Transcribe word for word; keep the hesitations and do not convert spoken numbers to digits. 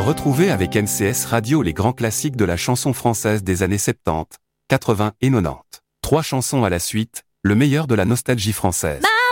Retrouvez avec M C S Radio les grands classiques de la chanson française des années soixante-dix, quatre-vingts et quatre-vingt-dix. Trois chansons à la suite, le meilleur de la nostalgie française.